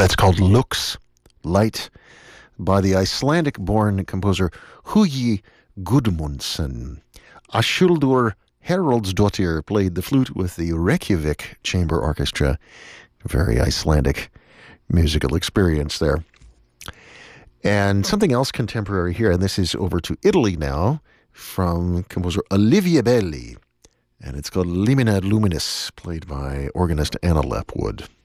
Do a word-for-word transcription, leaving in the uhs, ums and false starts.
That's called Lux, Light, by the Icelandic-born composer Hugi Gudmundsson. Ashuldur Haraldsdottir played the flute with the Reykjavik Chamber Orchestra. Very Icelandic musical experience there. And something else contemporary here, and this is over to Italy now, from composer Olivia Belli. And it's called Limina Luminis, played by organist Anna Lepwood.